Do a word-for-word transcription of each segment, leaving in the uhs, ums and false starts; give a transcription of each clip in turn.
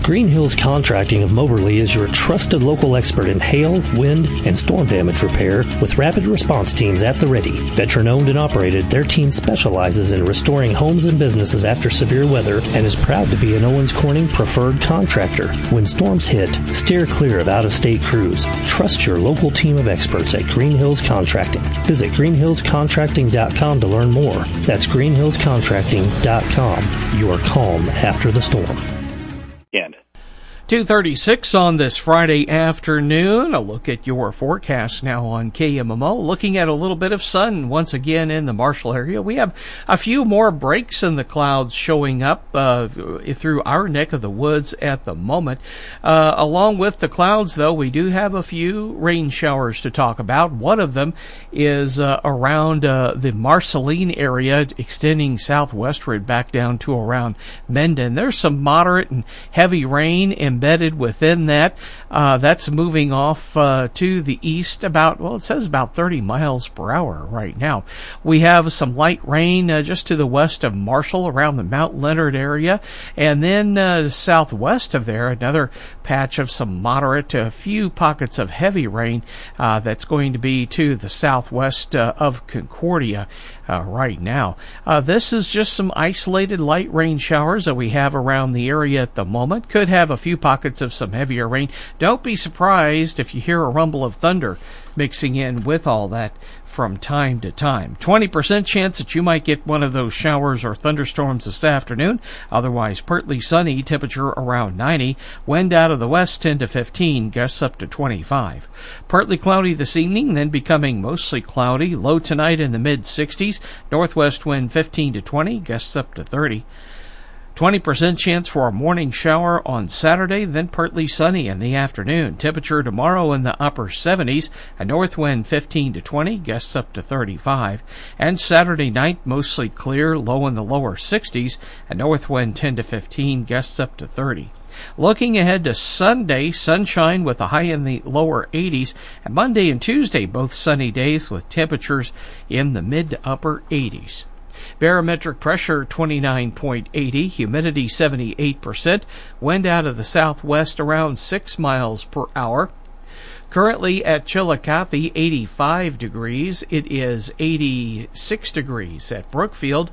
Green Hills Contracting of Moberly is your trusted local expert in hail, wind, and storm damage repair with rapid response teams at the ready. Veteran-owned and operated, their team specializes in restoring homes and businesses after severe weather and is proud to be an Owens Corning preferred contractor. When storms hit, steer clear of out-of-state crews. Trust your local team of experts at Green Hills Contracting. Visit green hills contracting dot com to learn more. That's green hills contracting dot com. Your calm after the storm. End. two thirty-six on this Friday afternoon. A look at your forecast now on K M M O. Looking at a little bit of sun once again in the Marshall area. We have a few more breaks in the clouds showing up uh, through our neck of the woods at the moment. Uh, along with the clouds, though, we do have a few rain showers to talk about. One of them is uh, around uh, the Marceline area, extending southwestward back down to around Mendon. There's some moderate and heavy rain in embedded within that. Uh, that's moving off uh, to the east about, well, it says about thirty miles per hour right now. We have some light rain uh, just to the west of Marshall around the Mount Leonard area. And then uh, southwest of there, another patch of some moderate to a few pockets of heavy rain uh, that's going to be to the southwest uh, of Concordia uh, right now. Uh, this is just some isolated light rain showers that we have around the area at the moment. Could have a few pockets of some heavier rain. Don't be surprised if you hear a rumble of thunder mixing in with all that from time to time. twenty percent chance that you might get one of those showers or thunderstorms this afternoon. Otherwise, partly sunny, temperature around ninety. Wind out of the west ten to fifteen, gusts up to twenty-five. Partly cloudy this evening, then becoming mostly cloudy. Low tonight in the mid sixties. Northwest wind fifteen to twenty, gusts up to thirty. twenty percent chance for a morning shower on Saturday, then partly sunny in the afternoon. Temperature tomorrow in the upper seventies, a north wind fifteen to twenty, gusts up to thirty-five. And Saturday night, mostly clear, low in the lower sixties, a north wind ten to fifteen, gusts up to thirty. Looking ahead to Sunday, sunshine with a high in the lower eighties, and Monday and Tuesday, both sunny days with temperatures in the mid to upper eighties. Barometric pressure twenty-nine point eight zero, humidity seventy-eight percent, wind out of the southwest around six miles per hour. Currently at Chillicothe, eighty-five degrees. It is eighty-six degrees at Brookfield,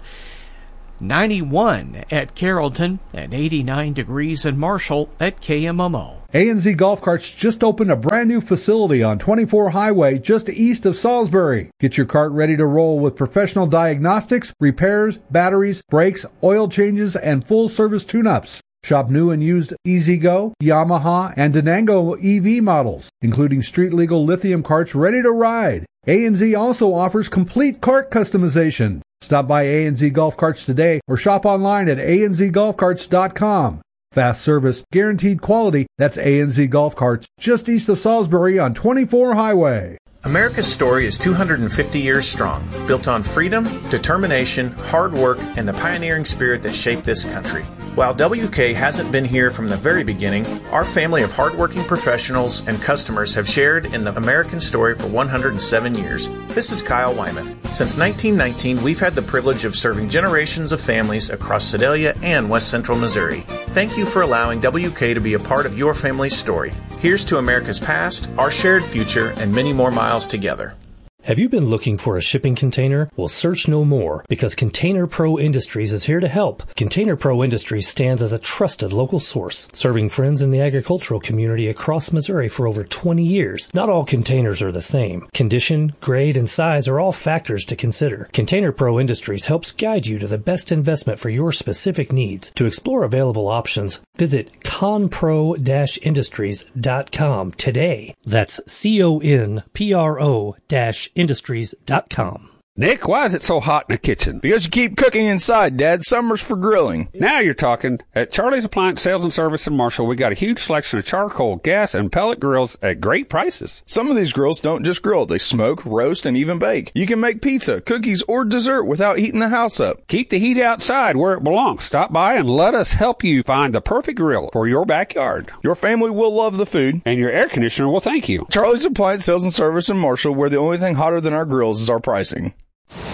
ninety-one at Carrollton, and eighty-nine degrees in Marshall at K M M O. A and Z Golf Carts just opened a brand new facility on twenty-four Highway just east of Salisbury. Get your cart ready to roll with professional diagnostics, repairs, batteries, brakes, oil changes, and full-service tune-ups. Shop new and used E-Z-Go, Yamaha, and Denango E V models, including street-legal lithium carts ready to ride. A and Z also offers complete cart customization. Stop by A and Z Golf Carts today or shop online at a n z golf carts dot com. Fast service, guaranteed quality. That's A and Z Golf Carts, just east of Salisbury on twenty-four Highway. America's story is two hundred fifty years strong, built on freedom, determination, hard work, and the pioneering spirit that shaped this country. While W K hasn't been here from the very beginning, our family of hardworking professionals and customers have shared in the American story for one hundred seven years. This is Kyle Wymuth. Since nineteen nineteen, we've had the privilege of serving generations of families across Sedalia and West Central Missouri. Thank you for allowing W K to be a part of your family's story. Here's to America's past, our shared future, and many more miles together. Have you been looking for a shipping container? Well, search no more, because Container Pro Industries is here to help. Container Pro Industries stands as a trusted local source, serving friends in the agricultural community across Missouri for over twenty years. Not all containers are the same. Condition, grade, and size are all factors to consider. Container Pro Industries helps guide you to the best investment for your specific needs. To explore available options, visit conpro dash industries dot com today. That's C O N P R O dash industries dot com. Nick, why is it so hot in the kitchen? Because you keep cooking inside, Dad. Summer's for grilling. Now you're talking. At Charlie's Appliance Sales and Service in Marshall, we got a huge selection of charcoal, gas, and pellet grills at great prices. Some of these grills don't just grill. They smoke, roast, and even bake. You can make pizza, cookies, or dessert without heating the house up. Keep the heat outside where it belongs. Stop by and let us help you find the perfect grill for your backyard. Your family will love the food. And your air conditioner will thank you. Charlie's Appliance Sales and Service in Marshall, where the only thing hotter than our grills is our pricing.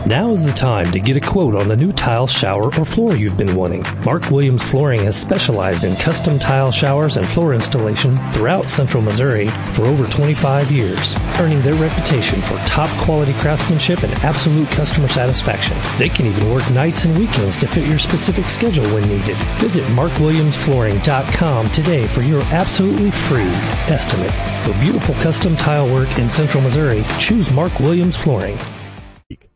Now is the time to get a quote on the new tile, shower, or floor you've been wanting. Mark Williams Flooring has specialized in custom tile showers and floor installation throughout Central Missouri for over twenty-five years, earning their reputation for top quality craftsmanship and absolute customer satisfaction. They can even work nights and weekends to fit your specific schedule when needed. Visit mark williams flooring dot com today for your absolutely free estimate. For beautiful custom tile work in Central Missouri, choose Mark Williams Flooring.